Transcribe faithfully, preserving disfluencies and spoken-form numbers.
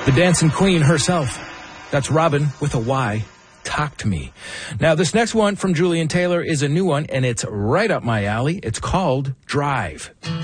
The dancing queen herself. That's Robin with a Y. Talk to me. Now, this next one from Julian Taylor is a new one, and it's right up my alley. It's called Drive.